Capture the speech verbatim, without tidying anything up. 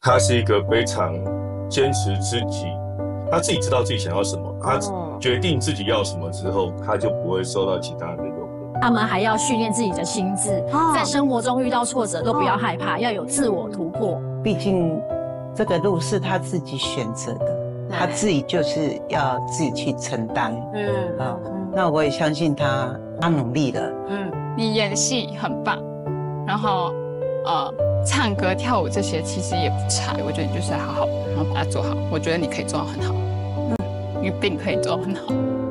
他是一个非常坚持自己，他自己知道自己想要什么，他决定自己要什么之后，他就不会受到其他人的诱惑。 他们还要训练自己的心智，在生活中遇到挫折都不要害怕，要有自我突破。 毕竟这个路是他自己选择的，他自己就是要自己去承担。嗯啊，那我也相信他，他努力了。 嗯，你演戏很棒，然后呃，唱歌、跳舞这些其实也不差。我觉得你就是好好，然后把它做好。我觉得你可以做到很好，嗯，你一定可以做到很好。